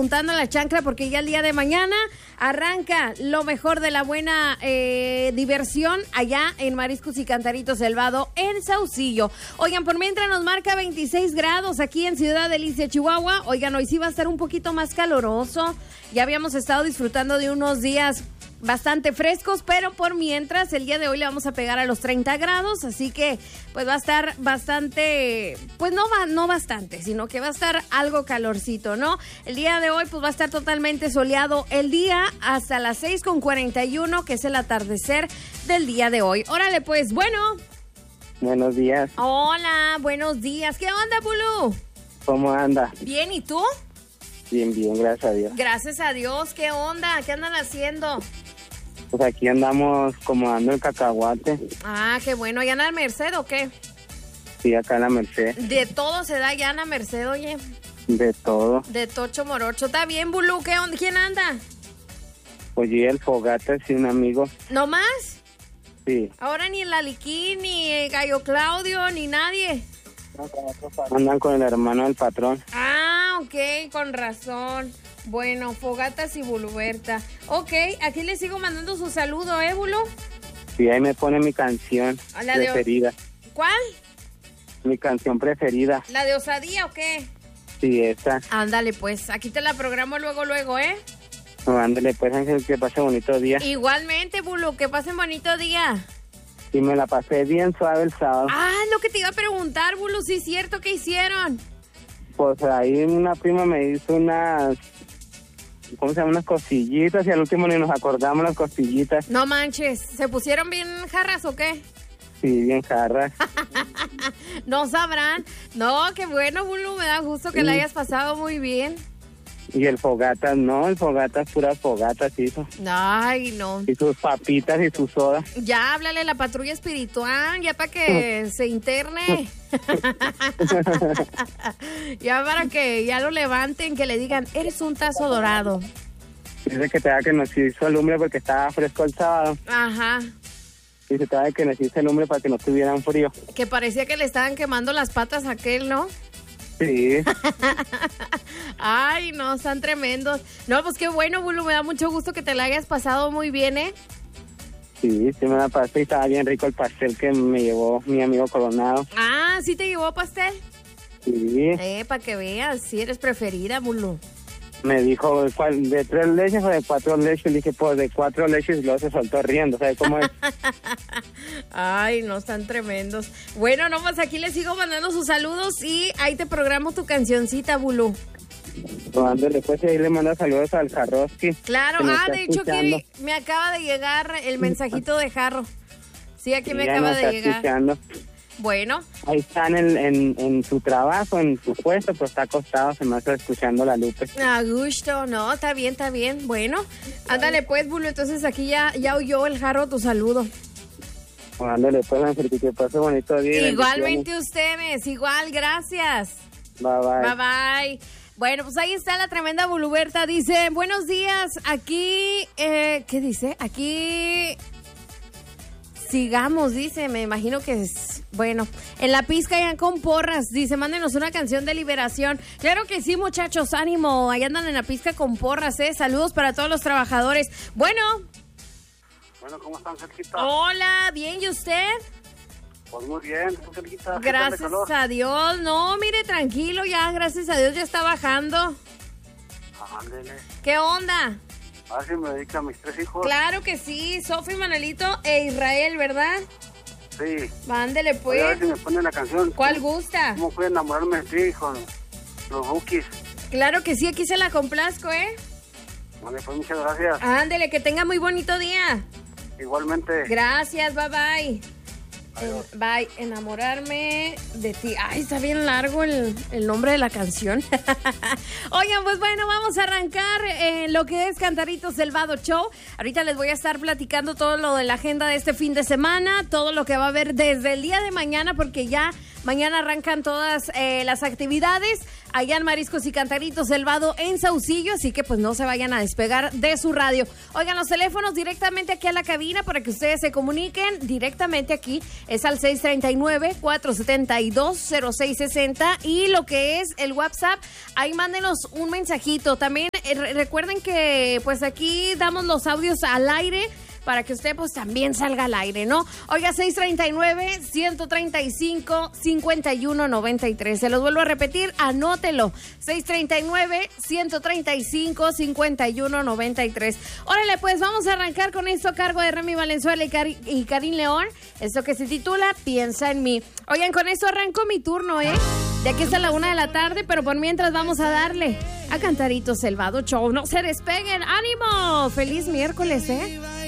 apuntando a la chancla porque ya el día de mañana arranca lo mejor de la buena diversión allá en Mariscos y Cantaritos del Vado en Saucillo. Oigan, por mientras nos marca 26 grados aquí en Ciudad Delicia, Chihuahua. Oigan, hoy sí va a estar un poquito más caloroso. Ya habíamos estado disfrutando de unos días bastante frescos, pero por mientras el día de hoy le vamos a pegar a los 30 grados, así que pues va a estar bastante, pues no bastante, sino que va a estar algo calorcito, ¿no? El día de hoy pues va a estar totalmente soleado el día hasta las 6:41, que es el atardecer del día de hoy. Órale pues, bueno. Buenos días. Hola, buenos días. ¿Qué onda, Pulu? ¿Cómo anda? Bien, ¿y tú? Bien, gracias a Dios. Gracias a Dios. ¿Qué onda? ¿Qué andan haciendo? Pues aquí andamos acomodando el cacahuate. Ah, qué bueno. ¿Ya en la Merced o qué? Sí, acá en la Merced. De todo se da ya en la Merced, oye. De todo. De tocho morocho. ¿Está bien, Bulu? ¿Qué onda? ¿Quién anda? Oye, el Fogata, sí, un amigo. ¿No más? Sí. Ahora ni el Laliquín, ni el Gallo Claudio, ni nadie. Andan con el hermano del patrón. Ah, ok, con razón. Bueno, Fogatas y Buluberta. Ok, aquí le sigo mandando su saludo, Bulu? Sí, ahí me pone mi canción preferida. ¿Cuál? Mi canción preferida. ¿La de Osadía o qué? Sí, esa. Ándale, pues, aquí te la programo luego, ¿eh? No, ándale, pues, Ángel, que pase bonito día. Igualmente, Bulu, que pasen bonito día. Sí, me la pasé bien suave el sábado. Ah, lo que te iba a preguntar, Bulu, sí es cierto, ¿qué hicieron? Pues ahí una prima me hizo unas... ¿Cómo se llaman? Unas costillitas y al último ni nos acordamos las costillitas. No manches, ¿se pusieron bien jarras o qué? Sí, bien jarras. No sabrán. No, qué bueno, Bulu, me da gusto que la hayas pasado muy bien. Y el Fogata, no, el Fogata es puras fogatas hizo. Ay, no. Y sus papitas y su soda. Ya, háblale a la patrulla espiritual, ya para que se interne. Ya para que ya lo levanten, que le digan, eres un tazo dorado. Dice que te da que nos hizo el lumbre porque estaba fresco el sábado. Ajá. Dice te da que nos hizo el lumbre para que no tuvieran frío. Que parecía que le estaban quemando las patas a aquel, ¿no? Sí. Ay, no, están tremendos. No, pues qué bueno, Bulu, me da mucho gusto que te la hayas pasado muy bien, ¿eh? Sí, me la pasé y estaba bien rico el pastel que me llevó mi amigo Coronado. Ah, ¿sí te llevó pastel? Sí. Para que veas, si eres preferida, Bulu. Me dijo, ¿de 3 leches o de 4 leches? Le dije, pues de 4 leches, y luego se soltó riendo, ¿sabes cómo es? Ay, no, están tremendos. Bueno, no, pues aquí les sigo mandando sus saludos y ahí te programo tu cancioncita, Bulu. Ándale, pues, y ahí le manda saludos al Jarroski. Claro, de hecho aquí me acaba de llegar el mensajito de Jarro. Sí, aquí me acaba de llegar. Escuchando. Bueno. Ahí están en su trabajo, en su puesto, pues está acostado, se me está escuchando la Lupe. A gusto, no, está bien. Bueno, ándale pues, Bulu, entonces aquí ya oyó el Jarro tu saludo. Ándale pues, Ángel, que pase bonito día. Igualmente ustedes, igual, gracias. Bye. Bueno, pues ahí está la tremenda Buluberta, dice, buenos días, aquí, ¿qué dice? Aquí... Sigamos, dice, me imagino que es, bueno, en la pizca ya con porras, dice, mándenos una canción de liberación. Claro que sí, muchachos, ánimo, ahí andan en la pizca con porras, saludos para todos los trabajadores. Bueno, ¿cómo están, Sergita? Hola, bien, ¿y usted? Pues muy bien, Sergita. Gracias a Dios, no, mire, tranquilo ya, gracias a Dios ya está bajando. Ándele. ¿Qué onda? A ver si me dedica a mis 3 hijos. Claro que sí, Sofi, Manuelito e Israel, ¿verdad? Sí. Mándele pues. A ver si me ponen la canción. ¿Cuál gusta? ¿Cómo fue enamorarme de ti con los Bukis? Claro que sí, aquí se la complazco, ¿eh? Vale, pues muchas gracias. Ándele, que tenga muy bonito día. Igualmente. Gracias, bye. Bye, enamorarme de ti. Ay, está bien largo el nombre de la canción. Oigan, pues bueno, vamos a arrancar lo que es Cantaritos del Vado Show. Ahorita les voy a estar platicando todo lo de la agenda de este fin de semana, todo lo que va a haber desde el día de mañana, porque ya mañana arrancan todas las actividades. allá en Mariscos y Cantaritos El Vado en Saucillo, así que pues no se vayan a despegar de su radio. Oigan, los teléfonos directamente aquí a la cabina para que ustedes se comuniquen directamente aquí, es al 639-472-0660 y lo que es el WhatsApp, ahí mándenos un mensajito. También recuerden que pues aquí damos los audios al aire para que usted pues también salga al aire, ¿no? Oiga, 639-135-5193. Se los vuelvo a repetir, anótelo. 639-135-5193. Órale, pues vamos a arrancar con esto a cargo de Remy Valenzuela y Karim León. Esto que se titula Piensa en mí. Oigan, con esto arranco mi turno, ¿eh? De aquí hasta la 1 de la tarde, pero por mientras vamos a darle a Cantaritos El Vado Show. No se despeguen, ¡ánimo! ¡Feliz miércoles, eh!